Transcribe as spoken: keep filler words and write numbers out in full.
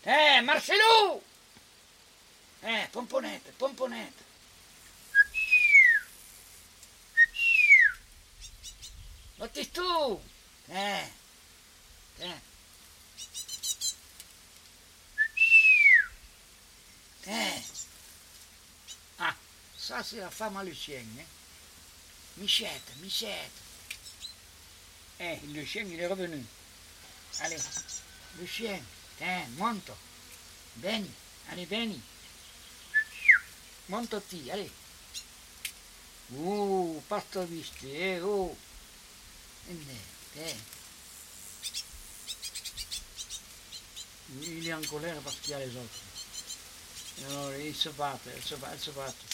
Eh, Marcello! Eh, pomponette, pomponette. Battistu! Eh, eh. Eh. Ah, ça c'est la femme à le chien, hein. Michette, Michette. Eh, le chien il est revenu. Allez, le chien, tiens, monte. Vieni, allez, vieni. Montati, allez. Uh, pasto visti, eh, oh. Eh. Il est en colère parce qu'il y a les autres. Alors, il se bat, il se bat, il se bat.